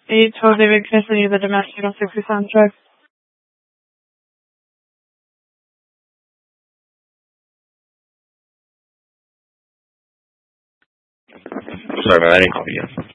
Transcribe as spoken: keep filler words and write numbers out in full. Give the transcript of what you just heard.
eight twelve David Kinnison, the domestic on sixty-seven truck. Sorry, I didn't call you.